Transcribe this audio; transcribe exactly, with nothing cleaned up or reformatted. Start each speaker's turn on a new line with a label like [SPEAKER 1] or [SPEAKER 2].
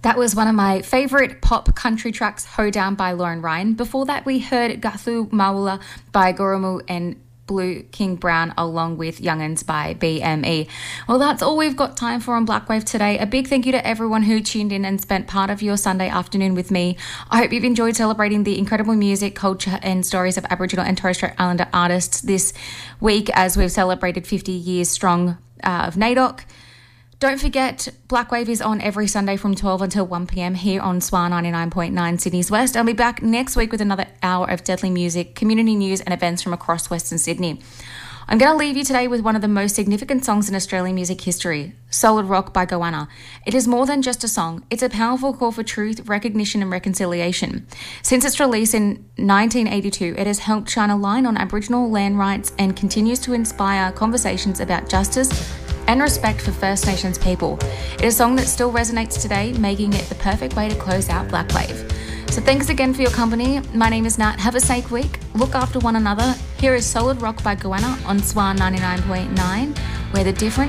[SPEAKER 1] That was one of my favourite pop country tracks, Hoedown by Lauren Ryan. Before that, we heard Gathu Mawula by Goromu and Blue King Brown along with Young'uns by B M E. Well, that's all we've got time for on Blackwave today. A big thank you to everyone who tuned in and spent part of your Sunday afternoon with me. I hope you've enjoyed celebrating the incredible music, culture and stories of Aboriginal and Torres Strait Islander artists this week as we've celebrated fifty years strong uh, of NAIDOC. Don't forget, Blackwave is on every Sunday from twelve until one p.m. here on S W R ninety-nine point nine Sydney's West. I'll be back next week with another hour of deadly music, community news and events from across Western Sydney. I'm going to leave you today with one of the most significant songs in Australian music history, Solid Rock by Goanna. It is more than just a song. It's a powerful call for truth, recognition and reconciliation. Since its release in nineteen eighty-two, it has helped shine a light on Aboriginal land rights and continues to inspire conversations about justice and respect for First Nations people. It is a song that still resonates today, making it the perfect way to close out Blackwave. So thanks again for your company. My name is Nat. Have a safe week. Look after one another. Here is Solid Rock by Goanna on S W R ninety-nine point nine, where the difference